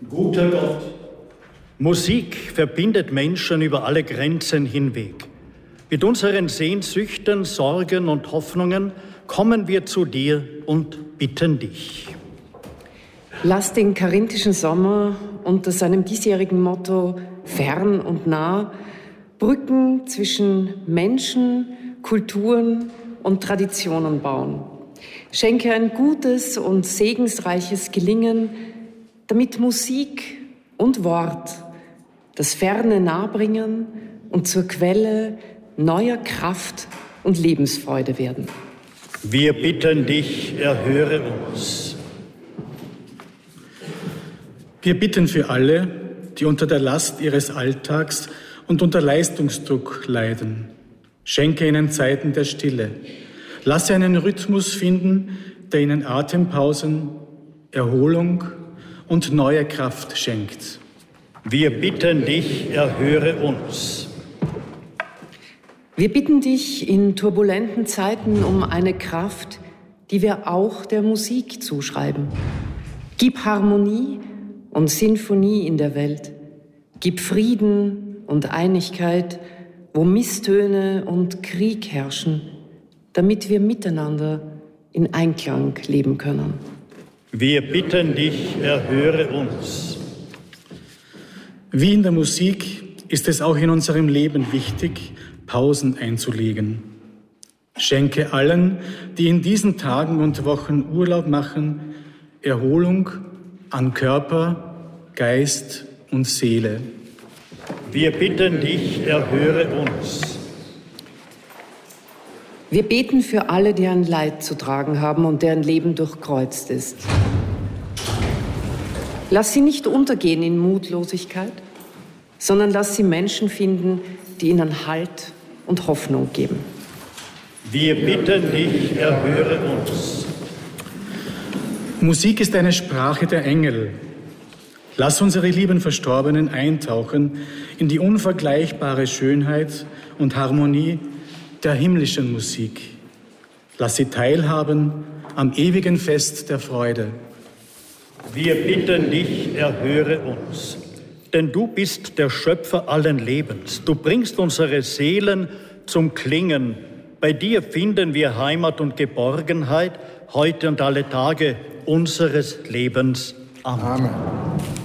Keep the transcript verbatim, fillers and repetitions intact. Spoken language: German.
Guter Gott, Musik verbindet Menschen über alle Grenzen hinweg. Mit unseren Sehnsüchten, Sorgen und Hoffnungen kommen wir zu dir und bitten dich. Lass den karinthischen Sommer unter seinem diesjährigen Motto fern und nah Brücken zwischen Menschen, Kulturen und Traditionen bauen. Schenke ein gutes und segensreiches Gelingen, damit Musik und Wort das Ferne nahebringen und zur Quelle neuer Kraft und Lebensfreude werden. Wir bitten dich, erhöre uns. Wir bitten für alle, die unter der Last ihres Alltags und unter Leistungsdruck leiden. Schenke ihnen Zeiten der Stille. Lasse einen Rhythmus finden, der ihnen Atempausen, Erholung und neue Kraft schenkt. Wir bitten dich, erhöre uns. Wir bitten dich in turbulenten Zeiten um eine Kraft, die wir auch der Musik zuschreiben. Gib Harmonie und Sinfonie in der Welt. Gib Frieden und Einigkeit, wo Misstöne und Krieg herrschen, damit wir miteinander in Einklang leben können. Wir bitten dich, erhöre uns. Wie in der Musik ist es auch in unserem Leben wichtig, Pausen einzulegen. Schenke allen, die in diesen Tagen und Wochen Urlaub machen, Erholung an Körper, Geist und Seele. Wir bitten dich, erhöre uns. Wir beten für alle, deren Leid zu tragen haben und deren Leben durchkreuzt ist. Lass sie nicht untergehen in Mutlosigkeit, sondern lass sie Menschen finden, die ihnen Halt und Hoffnung geben. Wir bitten dich, erhöre uns. Musik ist eine Sprache der Engel. Lass unsere lieben Verstorbenen eintauchen in die unvergleichbare Schönheit und Harmonie der himmlischen Musik. Lass sie teilhaben am ewigen Fest der Freude. Wir bitten dich, erhöre uns. Denn du bist der Schöpfer allen Lebens. Du bringst unsere Seelen zum Klingen. Bei dir finden wir Heimat und Geborgenheit, heute und alle Tage unseres Lebens. Amen. Amen.